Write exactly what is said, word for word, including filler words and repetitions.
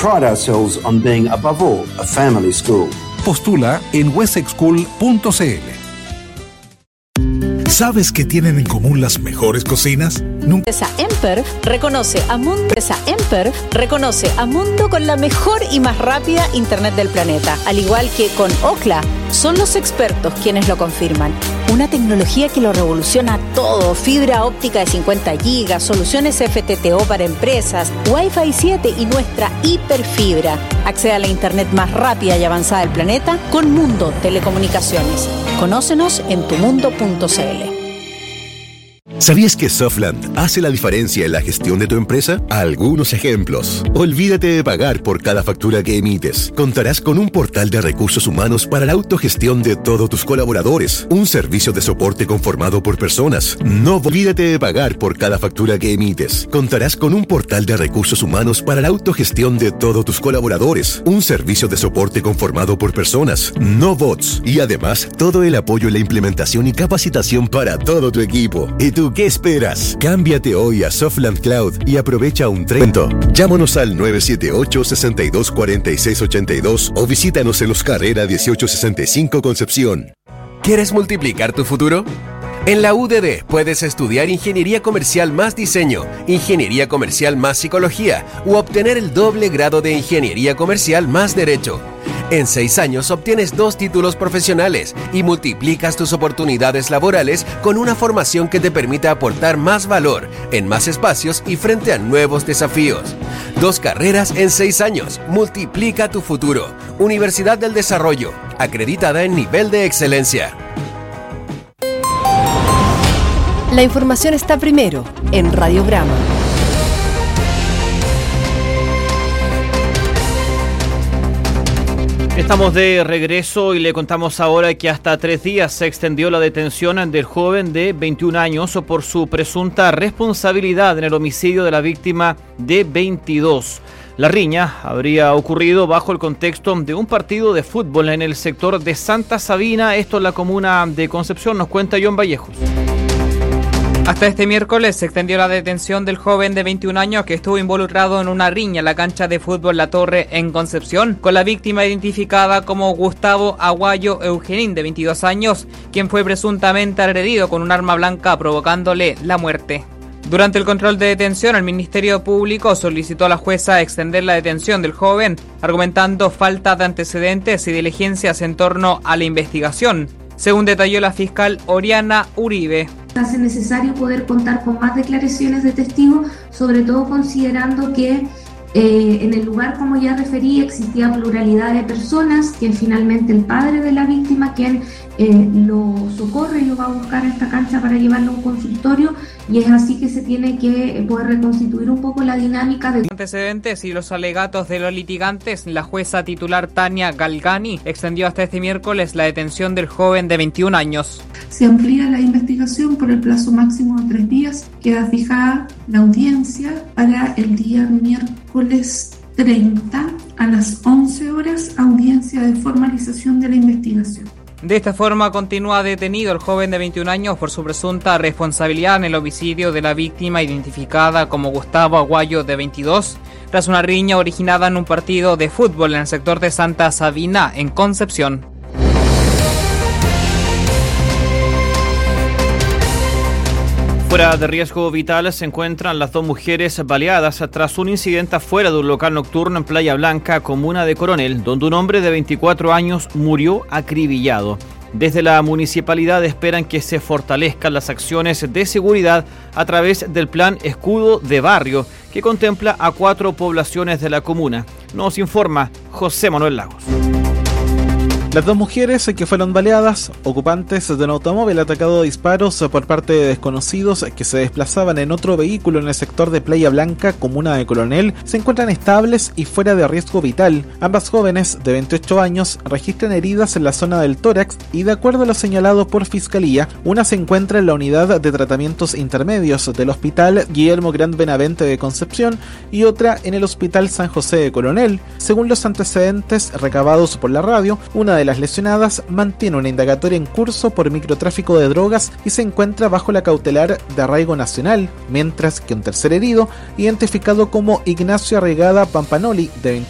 pride ourselves on being, above all, a family school. Postula en wessex school punto c l. ¿Sabes qué tienen en común las mejores cocinas? Nunca. Empresa Emperf reconoce a Mundo. Empresa Emperf reconoce a Mundo con la mejor y más rápida internet del planeta. Al igual que con Ookla, son los expertos quienes lo confirman. Una tecnología que lo revoluciona todo. Fibra óptica de cincuenta gigas, soluciones F T T O para empresas, Wi-Fi siete y nuestra hiperfibra. Accede a la internet más rápida y avanzada del planeta con Mundo Telecomunicaciones. Conócenos en tu mundo punto c l. ¿Sabías que Softland hace la diferencia en la gestión de tu empresa? Algunos ejemplos. Olvídate de pagar por cada factura que emites. Contarás con un portal de recursos humanos para la autogestión de todos tus colaboradores. Un servicio de soporte conformado por personas. No olvídate de pagar por cada factura que emites. Contarás con un portal de recursos humanos para la autogestión de todos tus colaboradores. Un servicio de soporte conformado por personas. No bots. Y además, todo el apoyo en la implementación y capacitación para todo tu equipo. ¿Y tú qué esperas? Cámbiate hoy a Softland Cloud y aprovecha un treinta. Llámanos al nueve siete ocho, seis dos cuatro seis ocho dos o visítanos en Los Carrera dieciocho sesenta y cinco Concepción. ¿Quieres multiplicar tu futuro? En la U D D puedes estudiar Ingeniería Comercial más Diseño, Ingeniería Comercial más Psicología u obtener el doble grado de Ingeniería Comercial más Derecho. En seis años obtienes dos títulos profesionales y multiplicas tus oportunidades laborales con una formación que te permita aportar más valor en más espacios y frente a nuevos desafíos. Dos carreras en seis años. Multiplica tu futuro. Universidad del Desarrollo, acreditada en nivel de excelencia. La información está primero en Radiograma. Estamos de regreso y le contamos ahora que hasta tres días se extendió la detención del joven de veintiún años por su presunta responsabilidad en el homicidio de la víctima de veintidós. La riña habría ocurrido bajo el contexto de un partido de fútbol en el sector de Santa Sabina, esto en la comuna de Concepción, nos cuenta John Vallejos. Hasta este miércoles se extendió la detención del joven de veintiún años que estuvo involucrado en una riña en la cancha de fútbol La Torre en Concepción, con la víctima identificada como Gustavo Aguayo Eugenín, de veintidós años, quien fue presuntamente agredido con un arma blanca provocándole la muerte. Durante el control de detención, el Ministerio Público solicitó a la jueza extender la detención del joven, argumentando falta de antecedentes y diligencias en torno a la investigación, según detalló la fiscal Oriana Uribe. Hace necesario poder contar con más declaraciones de testigos, sobre todo considerando que eh, en el lugar, como ya referí, existía pluralidad de personas, que finalmente el padre de la víctima quien eh, lo socorre y lo va a buscar a esta cancha para llevarlo a un consultorio, y es así que se tiene que poder reconstituir un poco la dinámica de antecedentes y los alegatos de los litigantes. La jueza titular Tania Galgani extendió hasta este miércoles la detención del joven de veintiún años. Se amplía la investigación por el plazo máximo de tres días. Queda fijada la audiencia para el día miércoles treinta a las once horas, audiencia de formalización de la investigación. De esta forma continúa detenido el joven de veintiún años por su presunta responsabilidad en el homicidio de la víctima identificada como Gustavo Aguayo, de veintidós, tras una riña originada en un partido de fútbol en el sector de Santa Sabina, en Concepción. Fuera de riesgo vital se encuentran las dos mujeres baleadas tras un incidente afuera de un local nocturno en Playa Blanca, comuna de Coronel, donde un hombre de veinticuatro años murió acribillado. Desde la municipalidad esperan que se fortalezcan las acciones de seguridad a través del plan Escudo de Barrio, que contempla a cuatro poblaciones de la comuna. Nos informa José Manuel Lagos. Las dos mujeres que fueron baleadas, ocupantes de un automóvil atacado a disparos por parte de desconocidos que se desplazaban en otro vehículo en el sector de Playa Blanca, comuna de Coronel, se encuentran estables y fuera de riesgo vital. Ambas jóvenes, de veintiocho años, registran heridas en la zona del tórax y, de acuerdo a lo señalado por Fiscalía, una se encuentra en la unidad de tratamientos intermedios del Hospital Guillermo Gran Benavente de Concepción y otra en el Hospital San José de Coronel. Según los antecedentes recabados por la radio, una de de las lesionadas mantiene una indagatoria en curso por microtráfico de drogas y se encuentra bajo la cautelar de arraigo nacional, mientras que un tercer herido, identificado como Ignacio Arregada Pampanoli, de